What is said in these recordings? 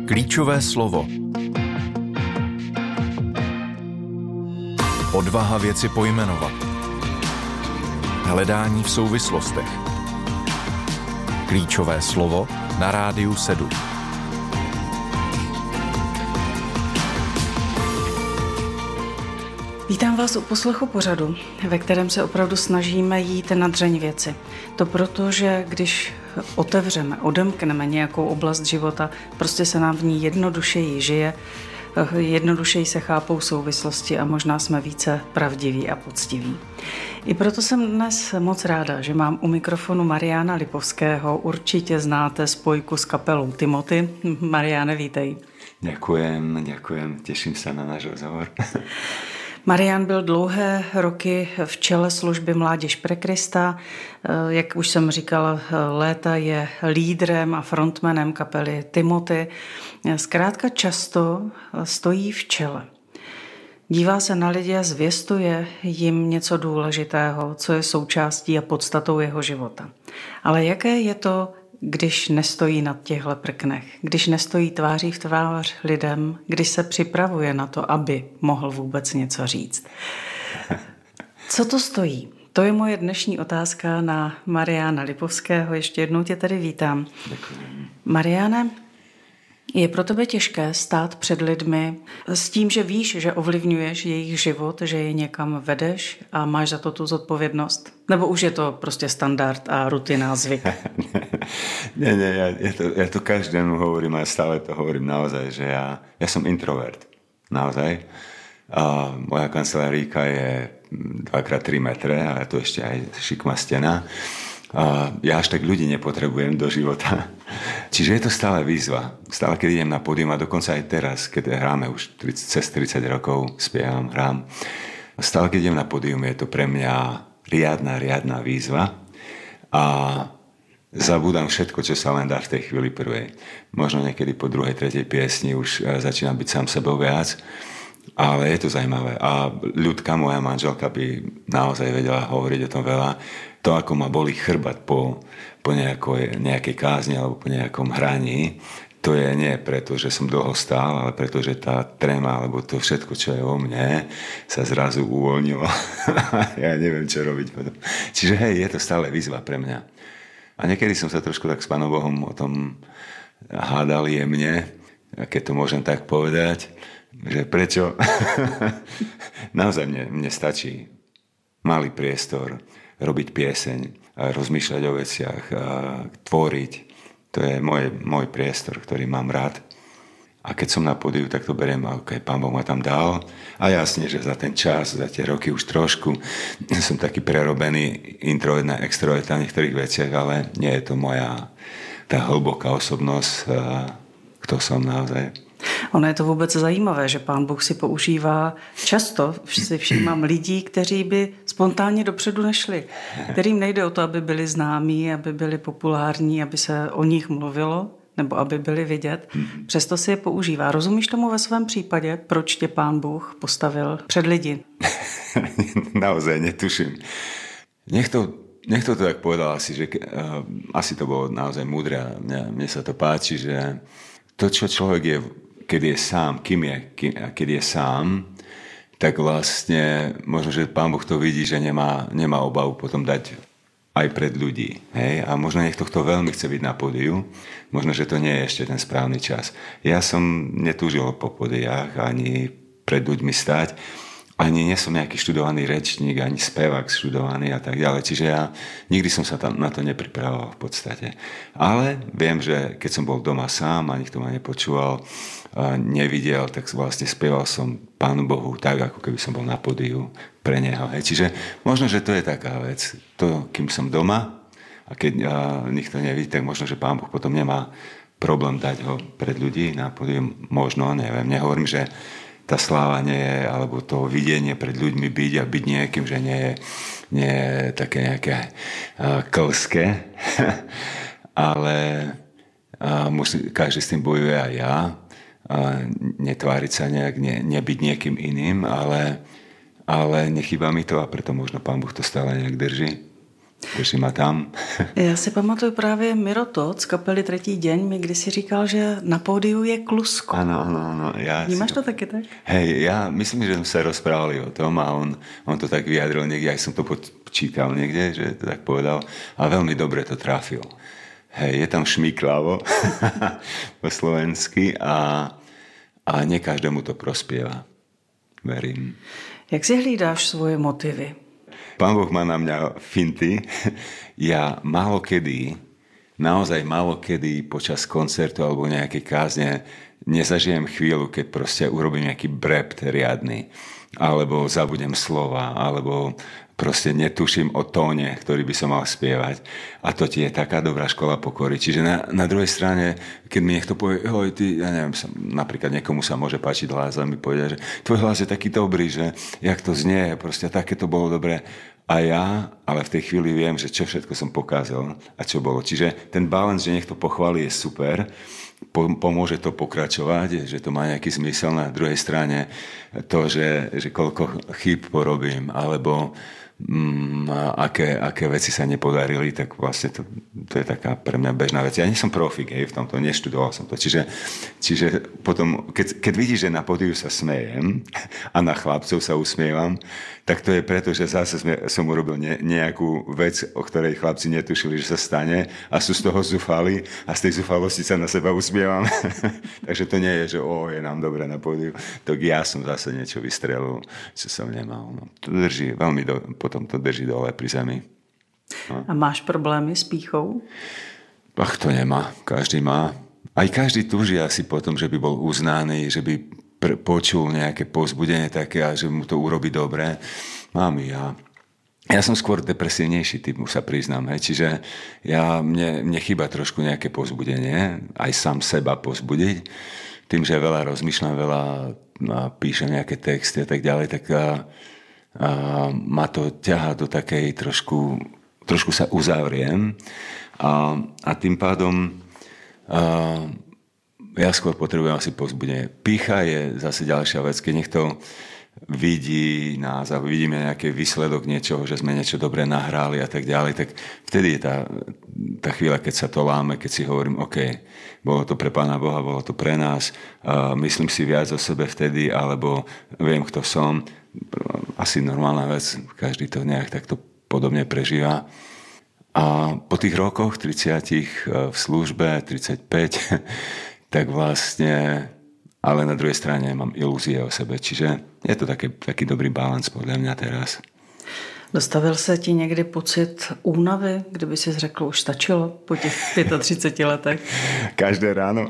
Klíčové slovo. Odvaha věci pojmenovat. Hledání v souvislostech. Klíčové slovo na Rádiu 7. Vítám vás u poslechu pořadu, ve kterém se opravdu snažíme jít na dřeň věci. To proto, že když otevřeme, odemkneme nějakou oblast života, prostě se nám v ní jednodušeji žije, jednodušeji se chápou souvislosti a možná jsme více pravdiví a poctiví. I proto jsem dnes moc ráda, že mám u mikrofonu Mariana Lipovského. Určitě znáte spojku s kapelou Timothy. Mariane, vítej. Ďakujem, teším sa na náš rozhovor. Marian byl dlouhé roky v čele služby Mládež pre Krista. Jak už jsem říkala, léta je lídrem a frontmanem kapely Timothy. Zkrátka často stojí v čele. Dívá se na lidi a zvěstuje jim něco důležitého, co je součástí a podstatou jeho života. Ale jaké je to, když nestojí na těchto prknech, když nestojí tváří v tvář lidem, když se připravuje na to, aby mohl vůbec něco říct? Co to stojí? To je moje dnešní otázka na Mariana Lipovského. Ještě jednou tě tady vítám. Děkuji. Mariane, je pro tebe těžké stát před lidmi s tím, že víš, že ovlivňuješ jejich život, že je někam vedeš a máš za to tu zodpovědnost? Nebo už je to prostě standard a rutina, zvyk? Ja to každému hovorím a stále to hovorím naozaj, že ja som introvert. Naozaj. A moja kanceláríka je 2x3 metre a to ešte aj šikma stena. A ja až tak ľudí nepotrebujem do života. Čiže je to stále výzva. Stále, keď idem na pódium a dokonca aj teraz, keď hráme už cez 30 rokov, spievam, hrám. Stále, keď idem na pódium, je to pre mňa riadna výzva. A zabúdam všetko, čo sa len dá v tej chvíli prvej. Možno niekedy po druhej, tretej piesni už začínam byť sám sebou viac. Ale je to zaujímavé. A Ľudka, moja manželka, by naozaj vedela hovoriť o tom veľa. To, ako ma bolí chrbát po nejakej kázni alebo po nejakom hraní, to je nie preto, že som dlho stál, ale preto, že tá tréma alebo to všetko, čo je o mne, sa zrazu uvoľnilo. Ja neviem, čo robiť potom. Čiže hej, je to stále výzva pre mňa. A niekedy som sa trošku tak s Pánom Bohom o tom hádal jemne, keď to môžem tak povedať, že prečo? Naozaj mne stačí malý priestor robiť pieseň, a rozmýšľať o veciach, a tvoriť. To je môj priestor, ktorý mám rád. A keď som na pódiu, tak to beriem, ako Pán Boh ma tam dal. A jasne, že za ten čas, za tie roky už trošku som taký prerobený introvert na extrovert na niektorých veciach, ale nie je to moja tá hlboká osobnosť, kto som naozaj. Ono je to vůbec zajímavé, že Pán Bůh si používá často, si všímám lidí, kteří by spontánně dopředu nešli, kterým nejde o to, aby byli známí, aby byli populární, aby se o nich mluvilo, nebo aby byli vidět. Přesto si je používá. Rozumíš tomu ve svém případě, proč tě Pán Bůh postavil před lidi? Naozaj netuším. Nech to tak povedal asi, že asi to bolo naozaj múdre a mne sa to páči, že to, čo človek je, keď je sám, keď je sám, tak vlastne možno, že Pán Boh to vidí, že nemá obavu potom dať aj pred ľudí. Hej? A možno niekto, kto veľmi chce byť na pódiu, možno, že to nie je ešte ten správny čas. Ja som netúžil po pódiách ani pred ľuďmi stať, ani nie som nejaký študovaný rečník, ani spevák študovaný a tak ďalej. Čiže ja nikdy som sa tam na to nepripravoval v podstate. Ale viem, že keď som bol doma sám a nikto ma nepočúval, nevidel, tak vlastne spieval som Pánu Bohu tak, ako keby som bol na pódiu pre Neho. Čiže možno, že to je taká vec. To, kým som doma a keď nikto nevidí, tak možno, že Pán Boh potom nemá problém dať ho pred ľudí na pódium. Možno, neviem, nehovorím, že tá sláva nie je, alebo to videnie pred ľuďmi byť a byť niekým, že nie je také nejaké klské, ale každý s tým bojuje aj ja. Netváriť sa nejak, nebyť niekým iným, ale nechýba mi to a preto možno Pán Boh to stále nejak drží. Drží ma tam. Já si pamatuju právě Miro Tot z kapely Tretí deň mi kdysi říkal, že na pódiu je klusko. Áno. Vnímáš to taky tak? Hej, ja myslím, že sme sa rozprávali o tom a on to tak vyjadril niekde, aj som to čítal niekde, že to tak povedal a veľmi dobre to trafil. Hej, je tam šmiklavo po slovensky a ne každému to prospieva. Verím. Jak si hlídáš svoje motivy? Pán Boh má na mňa finty. Ja naozaj málo kedy počas koncertu alebo nejakej kázne nezažijem chvíľu, keď proste urobím nejaký brept riadny, alebo zabudem slova, alebo proste netuším o tóne, ktorý by som mal spievať. A to ti je taká dobrá škola pokory. Čiže na druhej strane, keď mi niekto povie, ja neviem, napríklad niekomu sa môže páčiť hlas a mi povie, že tvoj hlas je taký dobrý, že jak to znie, proste také to bolo dobré. A ja, ale v tej chvíli viem, že čo všetko som pokázal a čo bolo. Čiže ten balans, že niekto pochváli, je super, pomôže to pokračovať, že to má nejaký zmysel. Na druhej strane to, že koľko chýb porobím, alebo aké veci sa nepodarili, tak vlastne to je taká pre mňa bežná vec. Ja nie som profik, v tomto, neštudoval som to. Čiže potom, keď vidíš, že na pódiu sa smejem a na chlapcov sa usmievam, tak to je preto, že zase som urobil nejakú vec, o ktorej chlapci netušili, že sa stane a sú z toho zúfali a z tej zúfalosti sa na seba usmievam. Takže to nie je, že je nám dobre na pódiu. Tak ja som zase niečo vystrelil, čo som nemal. No, to drží veľmi potom to drží dole pri zemi. No. A máš problémy s pýchou? Ach, to nemá. Každý má. Aj každý túži asi potom, že by bol uznaný, že by počul nejaké povzbudenie také a že mu to urobí dobre. Mám ja. Ja som skôr depresívnejší typ, sa priznám. Čiže mne chýba trošku nejaké povzbudenie, aj sám seba povzbudiť. Tým, že veľa rozmýšľam, veľa píšem nejaké texty a tak ďalej, tak ma to ťahá do takej trošku sa uzavriem a tým pádom ja skôr potrebujem asi povzbudenie. Pýcha je zase ďalšia vec, keď niekto vidí nás a vidíme nejaký výsledok niečoho, že sme niečo dobré nahrali a tak ďalej, tak vtedy je tá chvíľa, keď sa to láme, keď si hovorím, OK, bolo to pre Pána Boha, bolo to pre nás, myslím si viac o sebe vtedy, alebo viem, kto som. Asi normálna vec, každý to nejak takto podobne prežíva. A po tých rokoch, 30 v službe, 35, tak vlastne, ale na druhej strane mám ilúzie o sebe. Čiže je to taký dobrý balans podľa mňa teraz. Dostavil se ti někdy pocit únavy, kdyby si řekl, už stačilo po těch 35 letech? Každé ráno.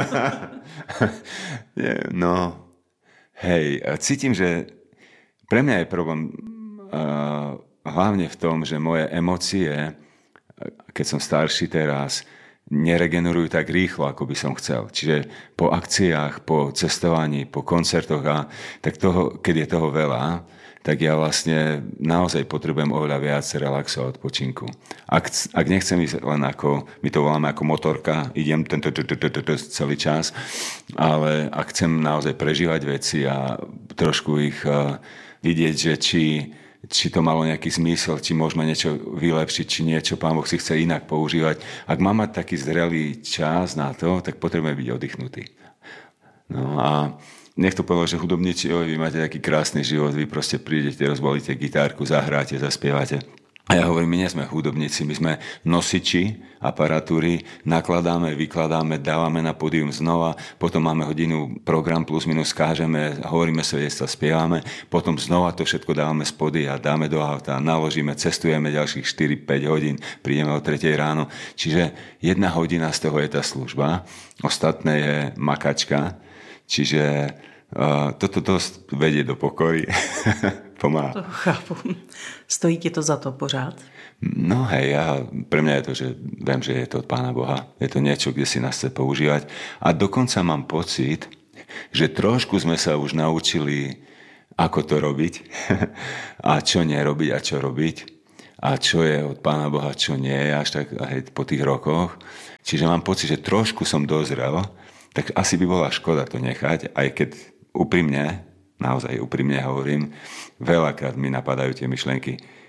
No, hej, cítim, že pre mňa je problém hlavne v tom, že moje emócie, keď som starší teraz, neregenerujú tak rýchlo, ako by som chcel. Čiže po akciách, po cestovaní, po koncertoch tak keď je toho veľa, tak ja vlastne naozaj potrebujem oveľa viac relaxu a odpočinku. Ak nechcem ísť len ako, my to voláme ako motorka, idem celý čas, ale ak chcem naozaj prežívať veci a trošku ich vidieť, že či to malo nejaký zmysel, či môžeme niečo vylepšiť, či niečo Pán Boh si chce inak používať. Ak mám mať taký zrelý čas na to, tak potrebujeme byť oddychnutí. No a niekto povedal, že hudobníci, vy máte taký krásny život, vy proste prídete, rozbalíte gitárku, zahráte, zaspievate. A ja hovorím, my nie sme hudobníci, my sme nosiči aparatúry, nakladáme, vykladáme, dávame na pódium znova, potom máme hodinu program plus minus, kážeme, hovoríme svedectva, spievame, potom znova to všetko dávame z pódia, dáme do auta, naložíme, cestujeme ďalších 4-5 hodín, prídeme o 3 ráno. Čiže 1 hodina z toho je tá služba, ostatné je makačka, čiže toto dosť vedie do pokory. Pomáha. To chápu. Stojí ti to za to pořád? No hej, pre mňa je to, že viem, že je to od Pána Boha. Je to niečo, kde si nás chce používať. A dokonca mám pocit, že trošku sme sa už naučili, ako to robiť a čo nerobiť a čo robiť a čo je od Pána Boha, čo nie je až tak hej, po tých rokoch. Čiže mám pocit, že trošku som dozrel, tak asi by bola škoda to nechať, aj keď úprimne, naozaj úprimne hovorím, veľakrát mi napadajú tie myšlienky,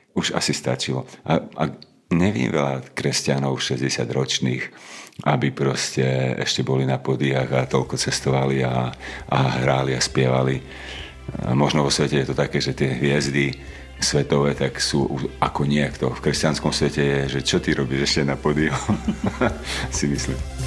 už asi stačilo. A neviem veľa kresťanov 60-ročných, aby proste ešte boli na podiach a toľko cestovali a hráli a spievali. A možno vo svete je to také, že tie hviezdy svetové tak sú ako niekto. V kresťanskom svete je, že čo ty robíš ešte na pódiu, si myslím.